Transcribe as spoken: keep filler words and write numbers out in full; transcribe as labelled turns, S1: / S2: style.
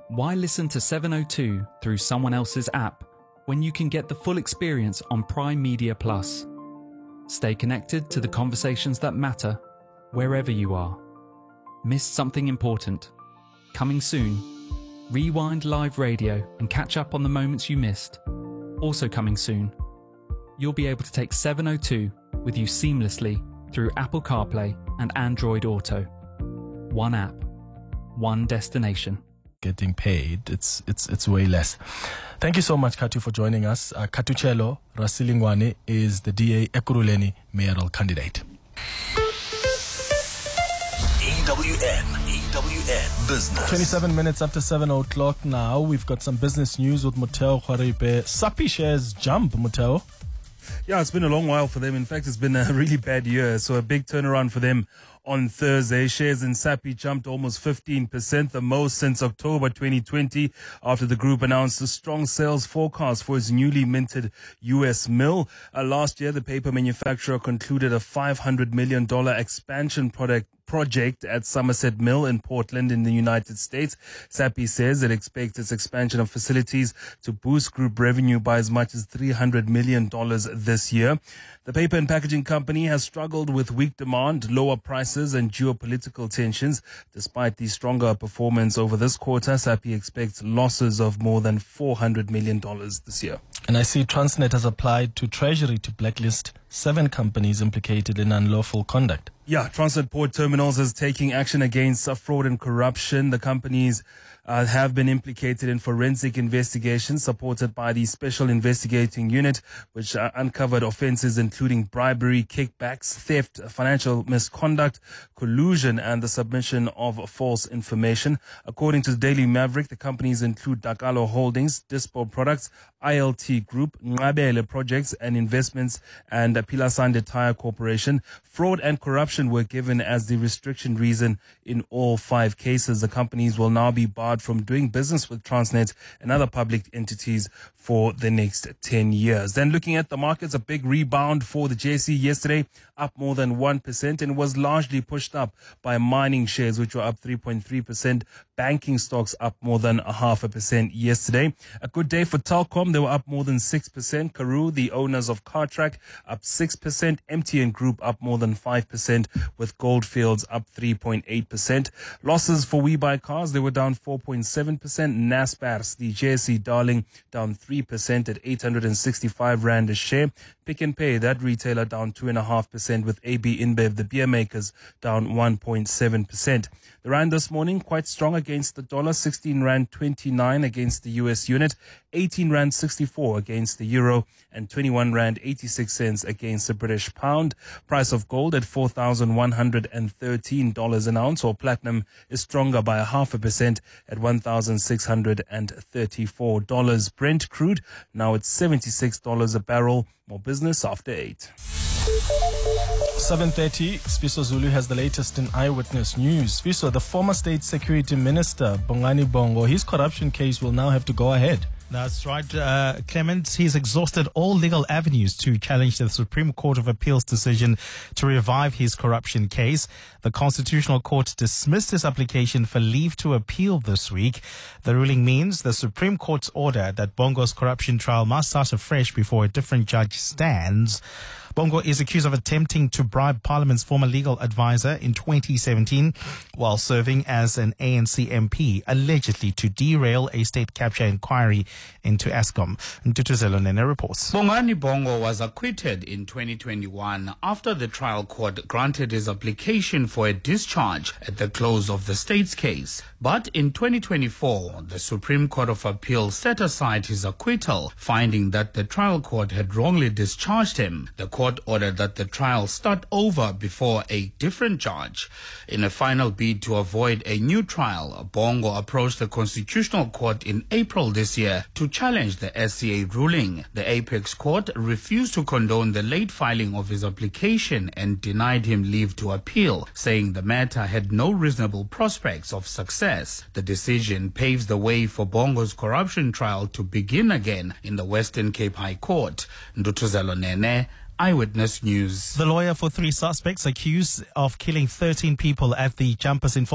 S1: Why listen to seven oh two through someone else's app when you can get the full experience on Prime Media Plus? Stay connected to the conversations that matter wherever you are. Missed something important? Coming soon. Rewind live radio and catch up on the moments you missed. Also coming soon. You'll be able to take seven oh two with you seamlessly through Apple CarPlay and Android Auto. One app, one destination.
S2: Getting paid, it's it's it's way less. Thank you so much, Katu, for joining us. Uh, Katuchelo Rasilingwane is the D A Ekurhuleni mayoral candidate.
S3: E W N, E W N Business.
S2: twenty-seven minutes after seven o'clock now. We've got some business news with Motheo Kgwaripe. Sappi shares jump, Motheo.
S4: Yeah, it's been a long while for them. In fact, it's been a really bad year. So a big turnaround for them on Thursday. Shares in Sappi jumped almost fifteen percent, the most since October twenty twenty, after the group announced a strong sales forecast for its newly minted U S mill. Uh, last year, the paper manufacturer concluded a five hundred million dollars expansion product project at Somerset Mill in Portland in the United States. Sappi says it expects its expansion of facilities to boost group revenue by as much as three hundred million dollars this year. The paper and packaging company has struggled with weak demand, lower prices and geopolitical tensions. Despite the stronger performance over this quarter, Sappi expects losses of more than four hundred million dollars this year.
S2: And I see Transnet has applied to Treasury to blacklist seven companies implicated in unlawful conduct.
S4: Yeah, Transnet Port Terminals is taking action against uh, fraud and corruption. The companies uh, have been implicated in forensic investigations supported by the Special Investigating Unit, which uh, uncovered offenses including bribery, kickbacks, theft, financial misconduct, collusion, and the submission of false information. According to the Daily Maverick, the companies include Dakalo Holdings, Dispo Products, I L T Group, Ngabele Projects and Investments, and uh, Pilasande Tire Corporation. Fraud and corruption were given as the restriction reason in all five cases. The companies will now be barred from doing business with Transnet and other public entities for the next ten years. Then looking at the markets, a big rebound for the J S E yesterday, up more than one percent, and was largely pushed up by mining shares, which were up three point three percent. Banking stocks up more than a half a percent yesterday. A good day for Telkom. They were up more than six percent. Karoo, the owners of Cartrack, up six percent. M T N Group up more than five percent, with Goldfields up three point eight percent. Losses for WeBuyCars, they were down four point seven percent. Naspers, the J S E darling, down three percent at eight hundred sixty-five rand a share. Pick n Pay, that retailer, down two point five percent, with A B InBev, the beer makers, down one point seven percent. The rand this morning quite strong against the dollar, sixteen rand twenty-nine against the U S unit, eighteen rand sixty-four against the euro, and twenty-one rand eighty-six cents against the British pound. Price of gold at four thousand one hundred thirteen dollars an ounce, or platinum is stronger by a half a percent at one thousand six hundred thirty-four dollars. Brent crude, now it's seventy-six dollars a barrel. More business after eight.
S2: seven thirty, Sfiso Zulu has the latest in Eyewitness News. Sfiso, the former State Security Minister, Bongani Bongo, his corruption case will now have to go ahead.
S5: That's right, uh, Clement. He's exhausted all legal avenues to challenge the Supreme Court of Appeal's decision to revive his corruption case. The Constitutional Court dismissed his application for leave to appeal this week. The ruling means the Supreme Court's order that Bongo's corruption trial must start afresh before a different judge stands. Bongo is accused of attempting to bribe Parliament's former legal advisor in twenty seventeen while serving as an A N C M P, allegedly to derail a state capture inquiry into Eskom. Ntutuzelo Nene reports.
S6: Bongani Bongo was acquitted in twenty twenty-one after the trial court granted his application for a discharge at the close of the state's case. But in twenty twenty-four, the Supreme Court of Appeal set aside his acquittal, finding that the trial court had wrongly discharged him. The court ordered that the trial start over before a different judge. In a final bid to avoid a new trial, Bongo approached the Constitutional Court in April this year to challenge the S C A ruling. The Apex Court refused to condone the late filing of his application and denied him leave to appeal, saying the matter had no reasonable prospects of success. The decision paves the way for Bongo's corruption trial to begin again in the Western Cape High Court. Ndutuzelo Nene, Eyewitness News.
S5: The lawyer for three suspects accused of killing thirteen people at the Jumpers in